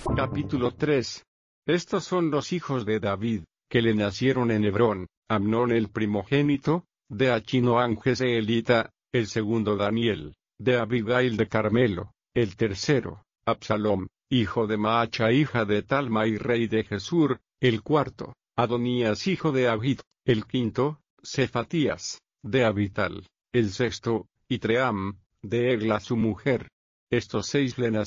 Capítulo 3. Estos son los hijos de David, que le nacieron en Hebrón: Amnón el primogénito, de Achinoam Jezreelita; el segundo Daniel, de Abigail de Carmelo; el tercero, Absalom, hijo de Maacha hija de Talmai rey de Gesur; el cuarto, Adonías hijo de Agit; el quinto, Cefatías, de Abital; el sexto, Itream, de Egla su mujer. Estos 6 le nacieron